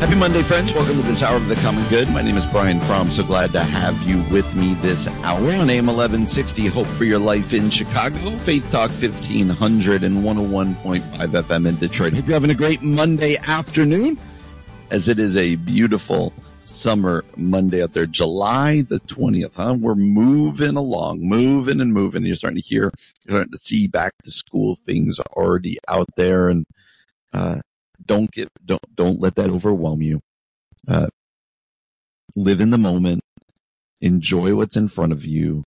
Happy Monday, friends. Welcome to this hour of the common good. My name is Brian Fromm. So glad to have you with me this hour on AM 1160, Hope for Your Life in Chicago, Faith Talk 1500 and 101.5 FM in Detroit. Hope you're having a great Monday afternoon, as it is a beautiful summer Monday out there, July the 20th. We're moving along, moving and moving. You're starting to see back to school things already out there, and don't let that overwhelm you. Live in the moment, enjoy what's in front of you,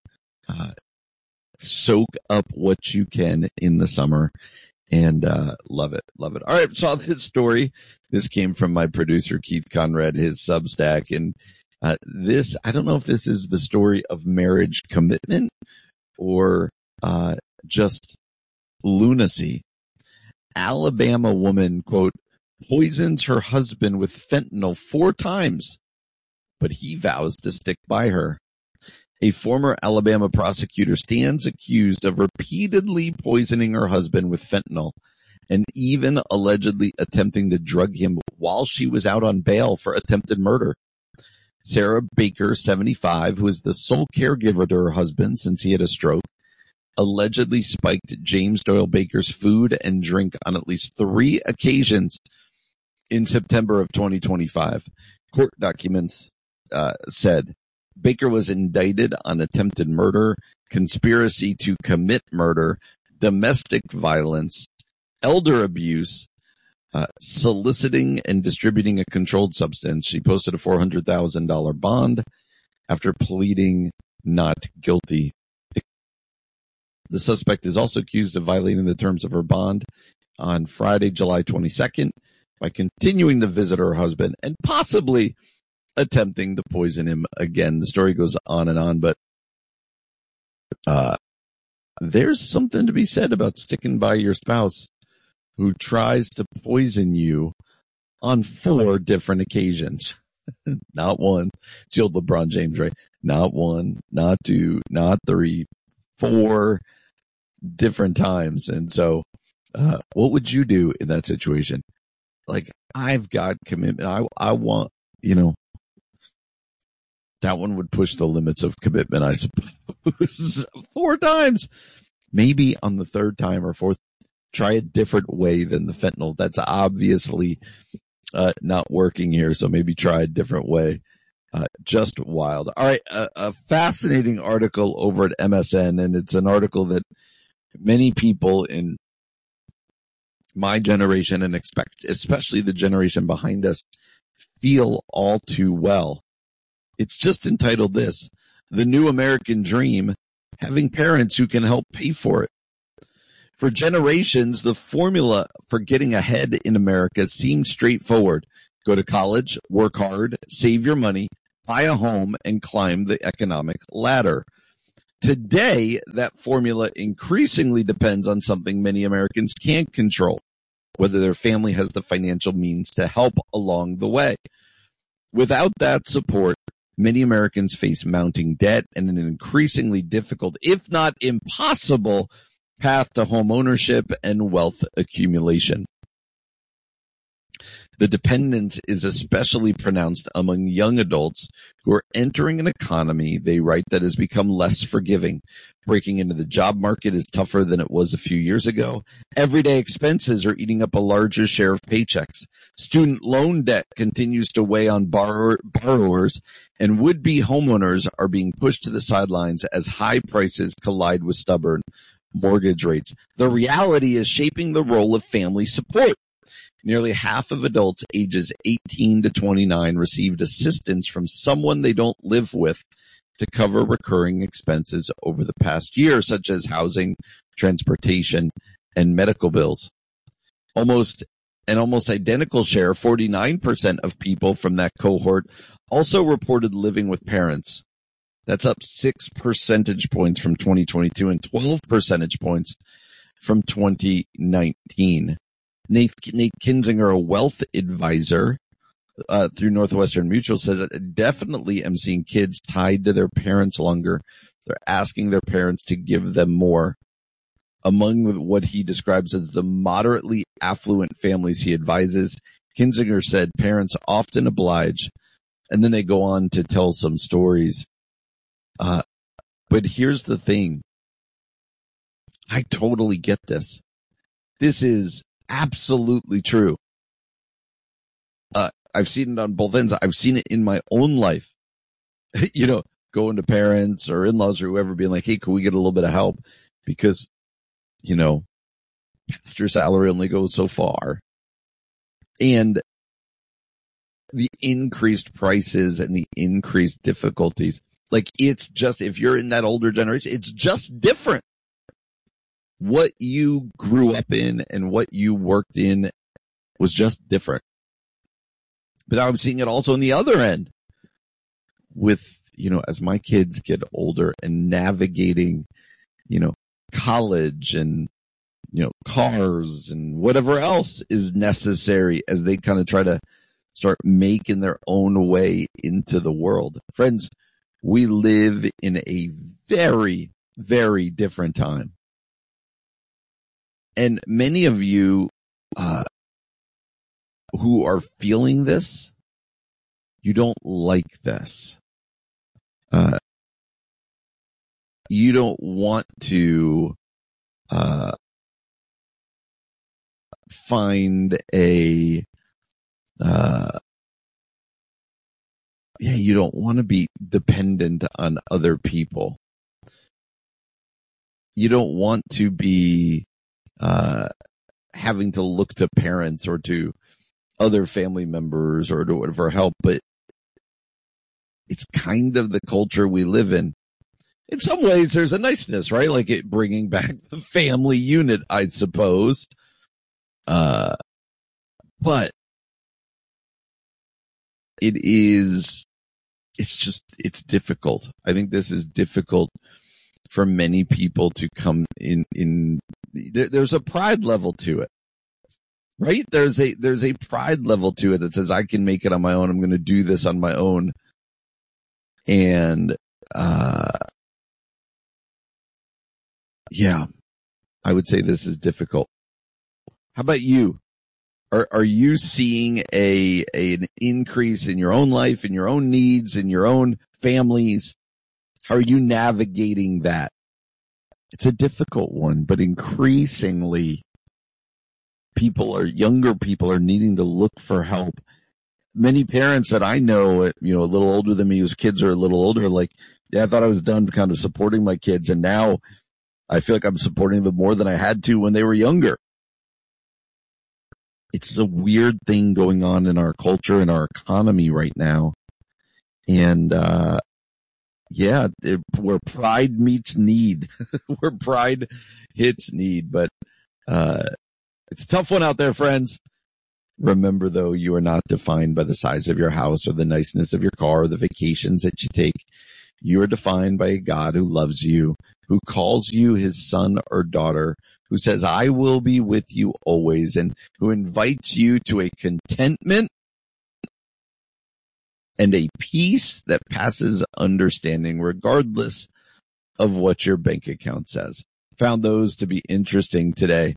soak up what you can in the summer, and love it. All right, saw this story. This came from my producer Keith Conrad, his Substack, and this, I don't know if this is the story of marriage commitment or just lunacy. Alabama woman, quote, poisons her husband with fentanyl 4 times, but he vows to stick by her. A former Alabama prosecutor stands accused of repeatedly poisoning her husband with fentanyl and even allegedly attempting to drug him while she was out on bail for attempted murder. Sarah Baker, 75, who is the sole caregiver to her husband since he had a stroke, allegedly spiked James Doyle Baker's food and drink on at least 3 occasions in September of 2025. Court documents said Baker was indicted on attempted murder, conspiracy to commit murder, domestic violence, elder abuse, soliciting and distributing a controlled substance. She posted a $400,000 bond after pleading not guilty. The suspect is also accused of violating the terms of her bond on Friday, July 22nd, by continuing to visit her husband and possibly attempting to poison him again. The story goes on and on, but there's something to be said about sticking by your spouse who tries to poison you on 4 different occasions. Not one. It's the old LeBron James, right? Not 1, not 2, not 3, 4 different times. And so, what would you do in that situation? Like, I've got commitment. I want, that one would push the limits of commitment, I suppose. 4 times. Maybe on the 3rd time or 4th, try a different way than the fentanyl. That's obviously not working here, so maybe try a different way. Just wild. All right, a fascinating article over at MSN, and it's an article that many people in my generation and especially the generation behind us, feel all too well. It's just entitled this, The New American Dream, Having Parents Who Can Help Pay for It. For generations, the formula for getting ahead in America seemed straightforward. Go to college, work hard, save your money, buy a home, and climb the economic ladder. Today, that formula increasingly depends on something many Americans can't control, whether their family has the financial means to help along the way. Without that support, many Americans face mounting debt and an increasingly difficult, if not impossible, path to home ownership and wealth accumulation. The dependence is especially pronounced among young adults who are entering an economy, they write, that has become less forgiving. Breaking into the job market is tougher than it was a few years ago. Everyday expenses are eating up a larger share of paychecks. Student loan debt continues to weigh on borrowers, and would-be homeowners are being pushed to the sidelines as high prices collide with stubborn mortgage rates. The reality is shaping the role of family support. Nearly half of adults ages 18 to 29 received assistance from someone they don't live with to cover recurring expenses over the past year, such as housing, transportation, and medical bills. Almost identical share, 49% of people from that cohort also reported living with parents. That's up 6 percentage points from 2022 and 12 percentage points from 2019. Nate Kinzinger, a wealth advisor through Northwestern Mutual, says, I definitely am seeing kids tied to their parents longer. They're asking their parents to give them more. Among what he describes as the moderately affluent families he advises, Kinzinger said parents often oblige, and then they go on to tell some stories. But here's the thing. I totally get this. This is absolutely true. I've seen it on both ends. I've seen it in my own life. Going to parents or in-laws or whoever being like, hey, can we get a little bit of help? Because, pastor salary only goes so far. And the increased prices and the increased difficulties, like it's just, if you're in that older generation, it's just different. What you grew up in and what you worked in was just different. But I'm seeing it also on the other end with, as my kids get older and navigating, college and, cars and whatever else is necessary as they kind of try to start making their own way into the world. Friends, we live in a very, very different time. And many of you, who are feeling this, you don't like this. You don't want to, find you don't want to be dependent on other people. You don't want to be, having to look to parents or to other family members or to whatever help, but it's kind of the culture we live in. In some ways, there's a niceness, right? Like it bringing back the family unit, I suppose. But it's difficult. I think this is difficult for many people to come in. There's a pride level to it, right? There's a pride level to it that says, I can make it on my own. I'm going to do this on my own. And, I would say this is difficult. How about you? Are you seeing an increase in your own life, in your own needs, in your own families? How are you navigating that? It's a difficult one, but increasingly younger people are needing to look for help. Many parents that I know, a little older than me, whose kids are a little older, like, I thought I was done kind of supporting my kids, and now I feel like I'm supporting them more than I had to when they were younger. It's a weird thing going on in our culture and our economy right now. And, where pride meets need, where pride hits need. But, it's a tough one out there, friends. Remember, though, you are not defined by the size of your house or the niceness of your car or the vacations that you take. You are defined by a God who loves you, who calls you his son or daughter, who says, I will be with you always, and who invites you to a contentment and a peace that passes understanding, regardless of what your bank account says. Found those to be interesting today.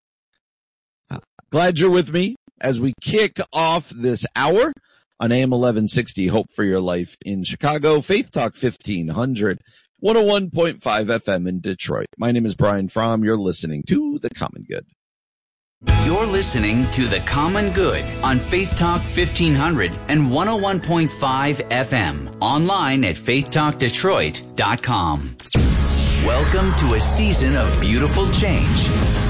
Glad you're with me as we kick off this hour on AM 1160, Hope for Your Life in Chicago, Faith Talk 1500, 101.5 FM in Detroit. My name is Brian Fromm. You're listening to The Common Good. You're listening to The Common Good on Faith Talk 1500 and 101.5 FM. Online at faithtalkdetroit.com. Welcome to a season of beautiful change.